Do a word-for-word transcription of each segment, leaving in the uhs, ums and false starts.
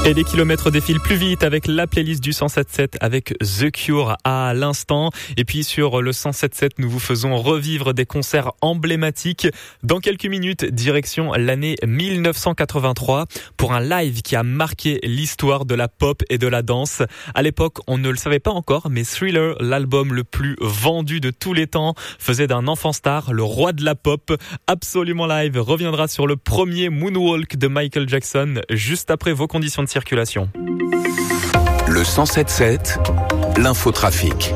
Et les kilomètres défilent plus vite avec la playlist du cent sept sept avec The Cure à l'instant. Et puis sur le cent sept sept, nous vous faisons revivre des concerts emblématiques. Dans quelques minutes, direction l'année mille neuf cent quatre-vingt-trois pour un live qui a marqué l'histoire de la pop et de la danse. À l'époque, on ne le savait pas encore, mais Thriller, l'album le plus vendu de tous les temps, faisait d'un enfant star le roi de la pop. Absolument Live reviendra sur le premier Moonwalk de Michael Jackson juste après vos conditions de circulation. Le cent sept sept, l'infotrafic.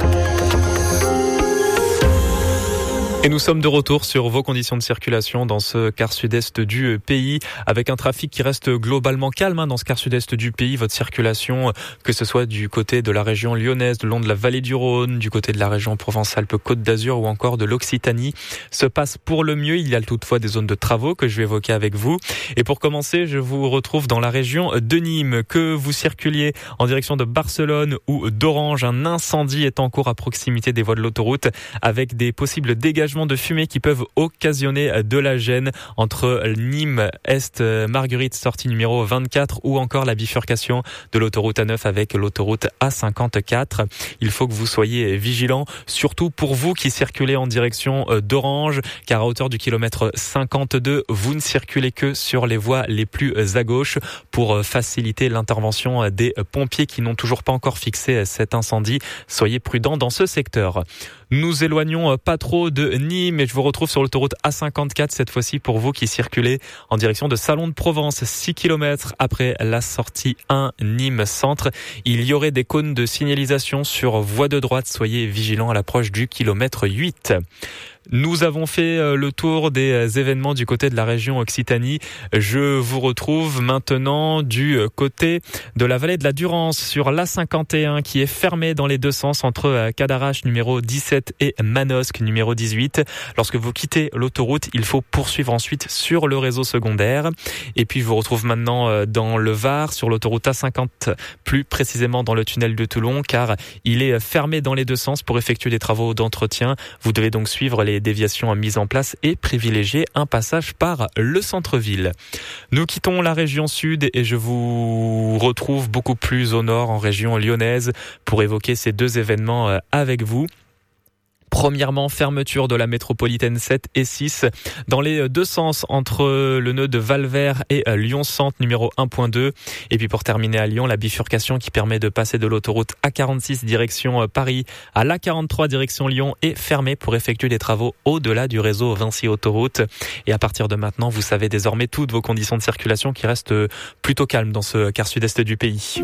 Et nous sommes de retour sur vos conditions de circulation dans ce quart sud-est du pays, avec un trafic qui reste globalement calme hein, dans ce quart sud-est du pays. Votre circulation, que ce soit du côté de la région lyonnaise, le long de la vallée du Rhône, du côté de la région Provence-Alpes-Côte d'Azur ou encore de l'Occitanie, se passe pour le mieux. Il y a toutefois des zones de travaux que je vais évoquer avec vous. Et pour commencer, je vous retrouve dans la région de Nîmes. Que vous circuliez en direction de Barcelone ou d'Orange, un incendie est en cours à proximité des voies de l'autoroute, avec des possibles dégagements de fumée qui peuvent occasionner de la gêne entre Nîmes Est Marguerite sortie numéro vingt-quatre ou encore la bifurcation de l'autoroute A neuf avec l'autoroute A cinquante-quatre. Il faut que vous soyez vigilants, surtout pour vous qui circulez en direction d'Orange, car à hauteur du kilomètre cinquante-deux, vous ne circulez que sur les voies les plus à gauche pour faciliter l'intervention des pompiers qui n'ont toujours pas encore fixé cet incendie. Soyez prudents dans ce secteur. Nous éloignons pas trop de Nîmes et je vous retrouve sur l'autoroute A cinquante-quatre cette fois-ci pour vous qui circulez en direction de Salon de Provence, six kilomètres après la sortie un Nîmes Centre. Il y aurait des cônes de signalisation sur voie de droite, soyez vigilants à l'approche du kilomètre huit. Nous avons fait le tour des événements du côté de la région Occitanie. Je vous retrouve maintenant du côté de la vallée de la Durance sur l'A cinquante et un qui est fermée dans les deux sens entre Cadarache numéro dix-sept et Manosque numéro dix-huit. Lorsque vous quittez l'autoroute, il faut poursuivre ensuite sur le réseau secondaire. Et puis je vous retrouve maintenant dans le Var sur l'autoroute A cinquante, plus précisément dans le tunnel de Toulon, car il est fermé dans les deux sens pour effectuer des travaux d'entretien. Vous devez donc suivre les déviations mises en place et privilégier un passage par le centre-ville. Nous quittons la région sud et je vous retrouve beaucoup plus au nord en région lyonnaise pour évoquer ces deux événements avec vous. Premièrement, fermeture de la métropolitaine sept et six dans les deux sens entre le nœud de Valvert et Lyon-Centre numéro un point deux. Et puis pour terminer à Lyon, la bifurcation qui permet de passer de l'autoroute A quarante-six direction Paris à l'A quarante-trois direction Lyon est fermée pour effectuer des travaux au-delà du réseau Vinci Autoroute. Et à partir de maintenant, vous savez désormais toutes vos conditions de circulation qui restent plutôt calmes dans ce quart sud-est du pays.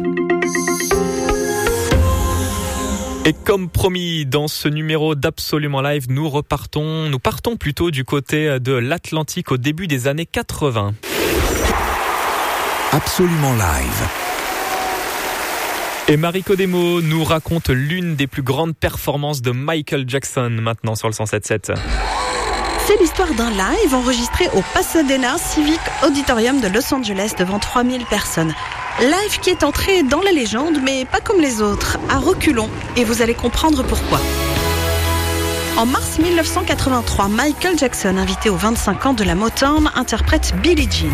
Et comme promis, dans ce numéro d'Absolument Live, nous repartons, nous partons plutôt du côté de l'Atlantique au début des années quatre-vingts. Absolument Live. Et Mariko Demo nous raconte l'une des plus grandes performances de Michael Jackson maintenant sur le cent sept sept. C'est l'histoire d'un live enregistré au Pasadena Civic Auditorium de Los Angeles devant trois mille personnes. Live qui est entré dans la légende, mais pas comme les autres, à reculons, et vous allez comprendre pourquoi. En mars mille neuf cent quatre-vingt-trois, Michael Jackson, invité aux vingt-cinq ans de la Motown, interprète Billie Jean.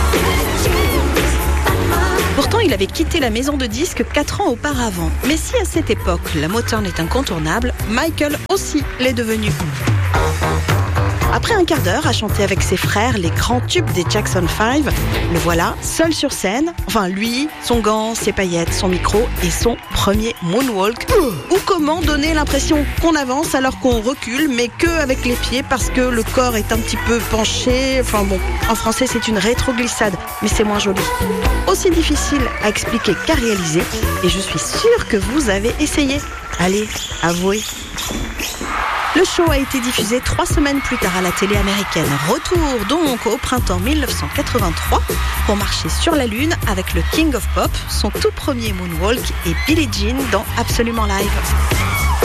Pourtant, il avait quitté la maison de disques quatre ans auparavant. Mais si à cette époque, la Motown est incontournable, Michael aussi l'est devenu. Après un quart d'heure à chanter avec ses frères les grands tubes des Jackson cinq, le voilà, seul sur scène, enfin lui, son gant, ses paillettes, son micro et son premier moonwalk. Ou comment donner l'impression qu'on avance alors qu'on recule, mais que avec les pieds parce que le corps est un petit peu penché. Enfin bon, en français c'est une rétroglissade, mais c'est moins joli. Aussi difficile à expliquer qu'à réaliser, et je suis sûre que vous avez essayé. Allez, avouez. Le show a été diffusé trois semaines plus tard à la télé américaine. Retour donc au printemps mille neuf cent quatre-vingt-trois pour marcher sur la Lune avec le King of Pop, son tout premier moonwalk et Billie Jean dans Absolument Live.